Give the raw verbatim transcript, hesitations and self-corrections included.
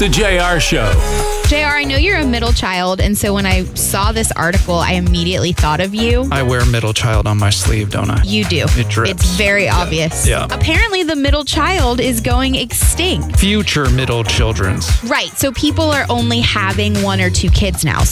The J R Show. J R, I know you're a middle child, and so when I saw this article, I immediately thought of you. I wear middle child on my sleeve, don't I? You do. It drips. It's very obvious. Yeah. Apparently, the middle child is going extinct. Future middle children's. Right. So people are only having one or two kids now.